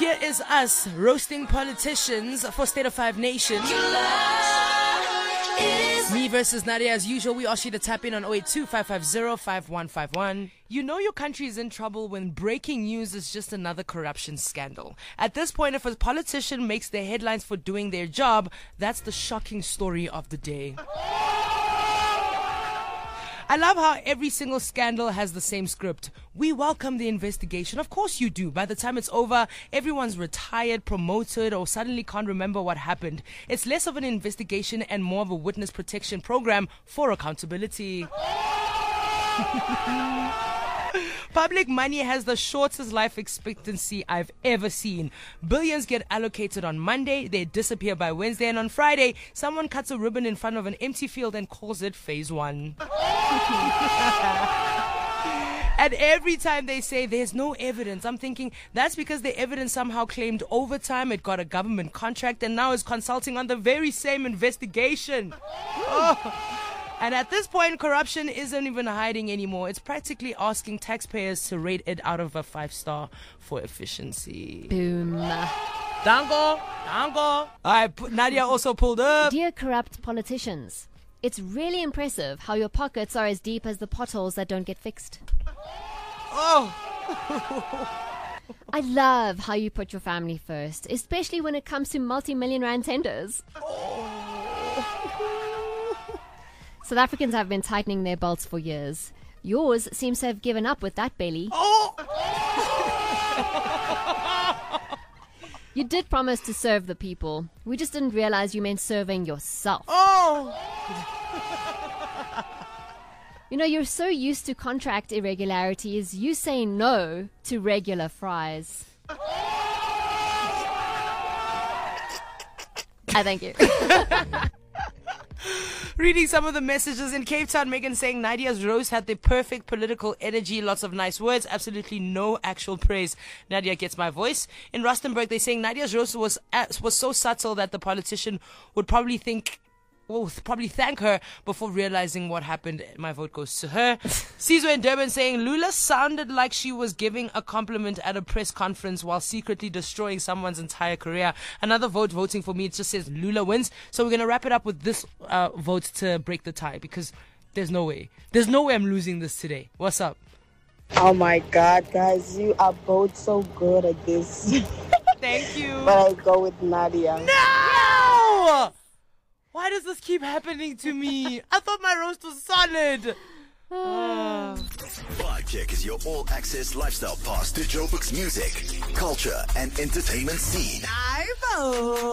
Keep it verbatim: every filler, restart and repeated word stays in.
Here is us roasting politicians for State of Five Nation. Me versus Nadia. As usual, we ask you to tap in on oh eight two, five five zero, five one five one. You know your country is in trouble when breaking news is just another corruption scandal. At this point, if a politician makes their headlines for doing their job, that's the shocking story of the day. I love how every single scandal has the same script. We welcome the investigation. Of course you do. By the time it's over, everyone's retired, promoted, or suddenly can't remember what happened. It's less of an investigation and more of a witness protection program for accountability. Public money has the shortest life expectancy I've ever seen. Billions get allocated on Monday, they disappear by Wednesday, and on Friday, someone cuts a ribbon in front of an empty field and calls it phase one. And every time they say there's no evidence, I'm thinking that's because the evidence somehow claimed overtime, it got a government contract, and now is consulting on the very same investigation. Oh. And at this point, corruption isn't even hiding anymore. It's practically asking taxpayers to rate it out of a five star for efficiency. Boom. Dango, dango. All right, Nadia also pulled up. Dear corrupt politicians, it's really impressive how your pockets are as deep as the potholes that don't get fixed. Oh. I love how you put your family first, especially when it comes to multi-million rand tenders. Oh. South Africans have been tightening their belts for years. Yours seems to have given up with that belly. Oh. You did promise to serve the people. We just didn't realize you meant serving yourself. Oh. You know, you're so used to contract irregularities, you say no to regular fries. I thank you. Reading some of the messages in Cape Town, Megan saying Nadia's roast had the perfect political energy, lots of nice words, absolutely no actual praise. Nadia gets my voice. In Rustenburg, they're saying Nadia's roast was uh, was so subtle that the politician would probably think, well, probably thank her before realizing what happened. My vote goes to her. Sizwe in Durban saying Lula sounded like she was giving a compliment at a press conference while secretly destroying someone's entire career. Another vote voting for me. It just says Lula wins. So we're going to wrap it up with this uh, vote to break the tie, because there's no way. There's no way I'm losing this today. What's up? Oh my God, guys, you are both so good at this. Thank you. But I go with Nadia. No! Why does this keep happening to me? I thought my roast was solid. Uh. Vibe Check is your all-access lifestyle pass to Joburg's music, culture, and entertainment scene. I vote.